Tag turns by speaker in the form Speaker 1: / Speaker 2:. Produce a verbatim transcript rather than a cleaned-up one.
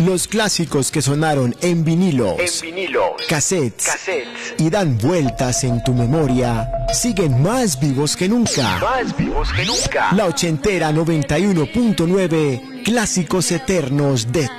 Speaker 1: Los clásicos que sonaron en vinilos,
Speaker 2: En vinilos,
Speaker 1: cassettes,
Speaker 2: cassettes,
Speaker 1: y dan vueltas en tu memoria, siguen más vivos que nunca.
Speaker 2: más vivos que nunca.
Speaker 1: La ochentera noventa y uno punto nueve, clásicos eternos de